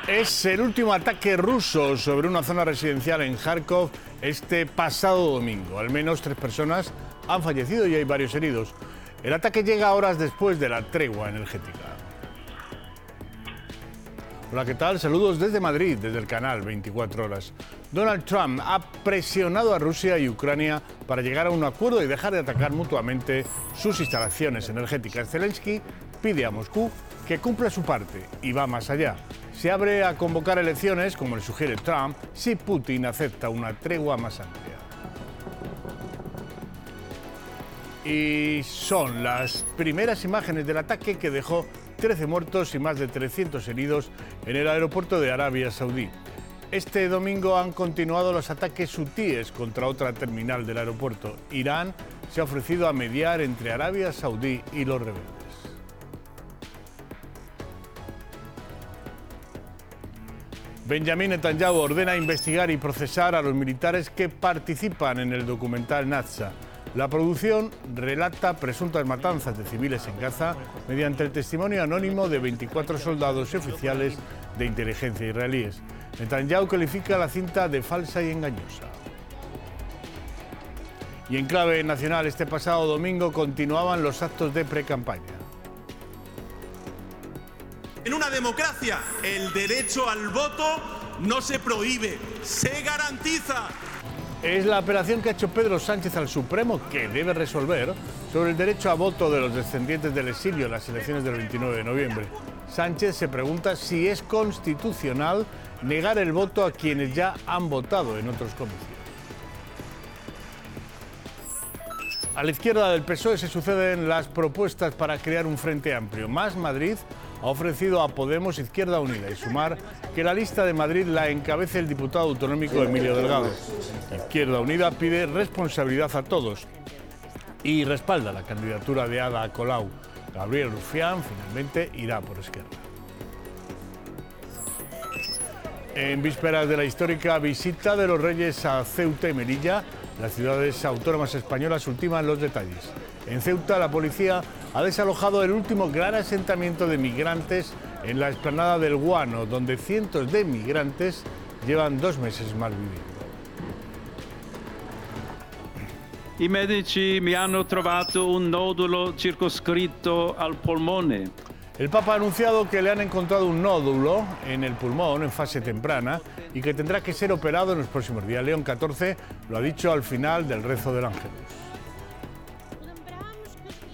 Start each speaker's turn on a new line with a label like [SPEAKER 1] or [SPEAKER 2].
[SPEAKER 1] Es el último ataque ruso sobre una zona residencial en Kharkov este pasado domingo. Al menos 3 personas han fallecido y hay varios heridos. El ataque llega horas después de la tregua energética. Hola, ¿qué tal? Saludos desde Madrid, desde el canal 24 horas. Donald Trump ha presionado a Rusia y Ucrania para llegar a un acuerdo y dejar de atacar mutuamente sus instalaciones energéticas. Zelensky pide a Moscú que cumpla su parte y va más allá. Se abre a convocar elecciones, como le sugiere Trump, si Putin acepta una tregua más amplia. Y son las primeras imágenes del ataque que dejó 13 muertos y más de 300 heridos en el aeropuerto de Arabia Saudí. Este domingo han continuado los ataques hutíes contra otra terminal del aeropuerto. Irán se ha ofrecido a mediar entre Arabia Saudí y los rebeldes. Benjamin Netanyahu ordena investigar y procesar a los militares que participan en el documental Naza. La producción relata presuntas matanzas de civiles en Gaza mediante el testimonio anónimo de 24 soldados y oficiales de inteligencia israelíes. Netanyahu califica la cinta de falsa y engañosa. Y en clave nacional, este pasado domingo continuaban los actos de precampaña.
[SPEAKER 2] En una democracia, el derecho al voto no se prohíbe, se garantiza.
[SPEAKER 1] Es la apelación que ha hecho Pedro Sánchez al Supremo que debe resolver sobre el derecho a voto de los descendientes del exilio en las elecciones del 29 de noviembre. Sánchez se pregunta si es constitucional negar el voto a quienes ya han votado en otros comicios. A la izquierda del PSOE se suceden las propuestas para crear un frente amplio. Más Madrid ha ofrecido a Podemos Izquierda Unida y Sumar que la lista de Madrid la encabece el diputado autonómico Emilio Delgado. Izquierda Unida pide responsabilidad a todos y respalda la candidatura de Ada Colau. Gabriel Rufián finalmente irá por Esquerra. En vísperas de la histórica visita de los Reyes a Ceuta y Melilla, las ciudades autónomas españolas ultiman los detalles. En Ceuta, la policía ha desalojado el último gran asentamiento de migrantes en la explanada del Guano, donde cientos de migrantes llevan 2 meses malviviendo.
[SPEAKER 3] I medici mi hanno trovato un nodulo circoscritto al polmone.
[SPEAKER 1] El Papa ha anunciado que le han encontrado un nódulo en el pulmón en fase temprana y que tendrá que ser operado en los próximos días. León XIV lo ha dicho al final del rezo del Ángelus.